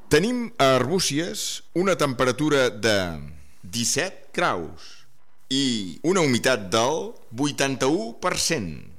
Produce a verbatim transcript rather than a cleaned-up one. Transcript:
Tenim a Arbúcies una temperatura de disset graus i una humitat del vuitanta-u per cent.